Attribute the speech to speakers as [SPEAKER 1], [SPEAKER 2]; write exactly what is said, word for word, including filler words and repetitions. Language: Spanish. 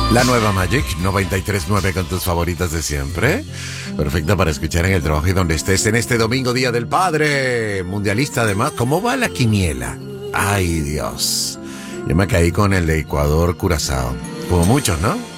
[SPEAKER 1] La nueva Magic noventa y tres punto nueve con tus favoritas de siempre. Perfecta para escuchar en el trabajo y donde estés en este domingo, Día del Padre. Mundialista además. ¿Cómo va la quiniela? Ay, Dios. Yo me caí con el de Ecuador, Curazao. Como muchos, ¿no?